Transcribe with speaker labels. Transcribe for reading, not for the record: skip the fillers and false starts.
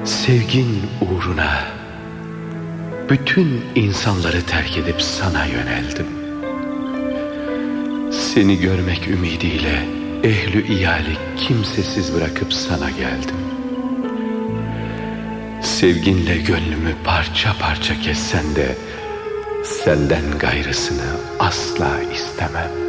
Speaker 1: Sevgin uğruna bütün insanları terk edip sana yöneldim. Seni görmek ümidiyle ehlü iyali kimsesiz bırakıp sana geldim. Sevginle gönlümü parça parça kessen de senden gayrısını asla istemem.